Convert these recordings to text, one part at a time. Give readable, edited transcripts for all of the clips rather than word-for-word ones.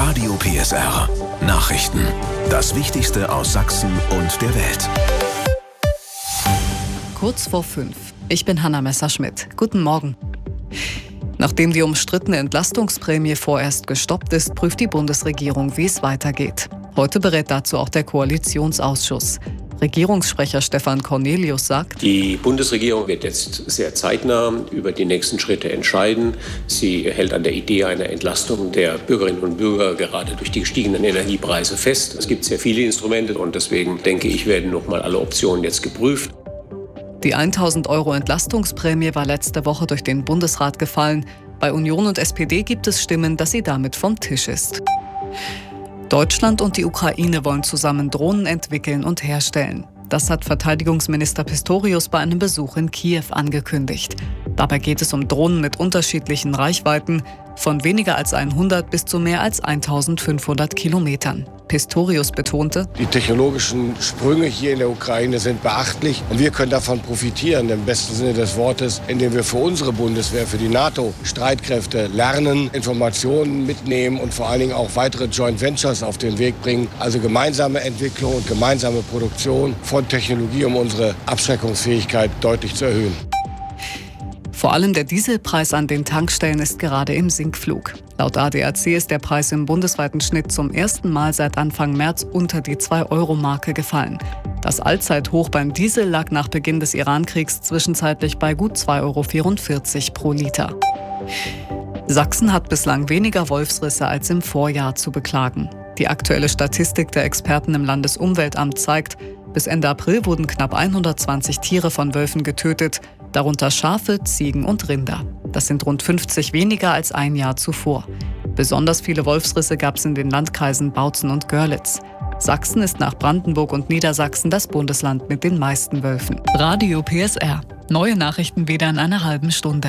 Radio PSR. Nachrichten. Das Wichtigste aus Sachsen und der Welt. Kurz vor 5. Ich bin Hanna Messerschmidt. Guten Morgen. Nachdem die umstrittene Entlastungsprämie vorerst gestoppt ist, prüft die Bundesregierung, wie es weitergeht. Heute berät dazu auch der Koalitionsausschuss. Regierungssprecher Stefan Cornelius sagt: Die Bundesregierung wird jetzt sehr zeitnah über die nächsten Schritte entscheiden. Sie hält an der Idee einer Entlastung der Bürgerinnen und Bürger gerade durch die gestiegenen Energiepreise fest. Es gibt sehr viele Instrumente und deswegen denke ich, werden nochmal alle Optionen jetzt geprüft. Die 1.000 € Entlastungsprämie war letzte Woche durch den Bundesrat gefallen. Bei Union und SPD gibt es Stimmen, dass sie damit vom Tisch ist. Deutschland und die Ukraine wollen zusammen Drohnen entwickeln und herstellen. Das hat Verteidigungsminister Pistorius bei einem Besuch in Kiew angekündigt. Dabei geht es um Drohnen mit unterschiedlichen Reichweiten, von weniger als 100 bis zu mehr als 1.500 Kilometern. Pistorius betonte: Die technologischen Sprünge hier in der Ukraine sind beachtlich und wir können davon profitieren, im besten Sinne des Wortes, indem wir für unsere Bundeswehr, für die NATO-Streitkräfte lernen, Informationen mitnehmen und vor allen Dingen auch weitere Joint Ventures auf den Weg bringen. Also gemeinsame Entwicklung und gemeinsame Produktion von Technologie, um unsere Abschreckungsfähigkeit deutlich zu erhöhen. Vor allem der Dieselpreis an den Tankstellen ist gerade im Sinkflug. Laut ADAC ist der Preis im bundesweiten Schnitt zum ersten Mal seit Anfang März unter die 2-Euro-Marke gefallen. Das Allzeithoch beim Diesel lag nach Beginn des Irankriegs zwischenzeitlich bei gut 2,44 € pro Liter. Sachsen hat bislang weniger Wolfsrisse als im Vorjahr zu beklagen. Die aktuelle Statistik der Experten im Landesumweltamt zeigt, bis Ende April wurden knapp 120 Tiere von Wölfen getötet, darunter Schafe, Ziegen und Rinder. Das sind rund 50 weniger als ein Jahr zuvor. Besonders viele Wolfsrisse gab es in den Landkreisen Bautzen und Görlitz. Sachsen ist nach Brandenburg und Niedersachsen das Bundesland mit den meisten Wölfen. Radio PSR. Neue Nachrichten wieder in einer halben Stunde.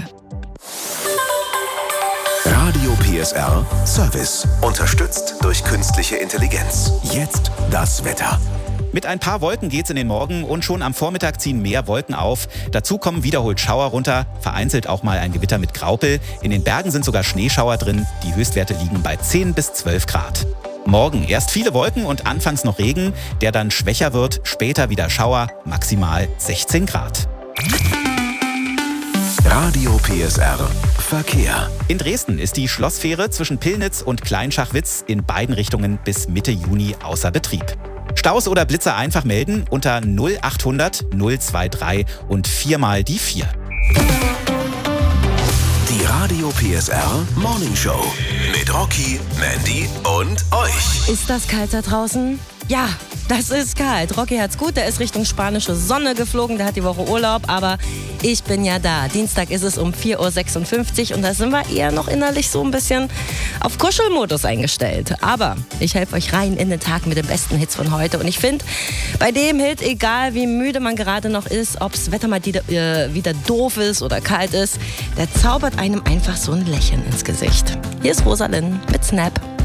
Radio PSR Service. Unterstützt durch künstliche Intelligenz. Jetzt das Wetter. Mit ein paar Wolken geht's in den Morgen und schon am Vormittag ziehen mehr Wolken auf. Dazu kommen wiederholt Schauer runter, vereinzelt auch mal ein Gewitter mit Graupel. In den Bergen sind sogar Schneeschauer drin. Die Höchstwerte liegen bei 10 bis 12 Grad. Morgen erst viele Wolken und anfangs noch Regen, der dann schwächer wird, später wieder Schauer, maximal 16 Grad. Radio PSR Verkehr. In Dresden ist die Schlossfähre zwischen Pillnitz und Kleinschachwitz in beiden Richtungen bis Mitte Juni außer Betrieb. Staus oder Blitzer einfach melden unter 0800 023 und 4 mal die 4. Die Radio PSR Morning Show mit Rocky, Mandy und euch. Ist das kalt da draußen? Ja, das ist kalt. Rocky hat's gut, der ist Richtung spanische Sonne geflogen, der hat die Woche Urlaub, aber ich bin ja da. Dienstag ist es um 4:56 Uhr und da sind wir eher noch innerlich so ein bisschen auf Kuschelmodus eingestellt. Aber ich helfe euch rein in den Tag mit den besten Hits von heute und ich finde, bei dem Hit, egal wie müde man gerade noch ist, ob's Wetter mal wieder doof ist oder kalt ist, der zaubert einem einfach so ein Lächeln ins Gesicht. Hier ist Rosalind mit Snap.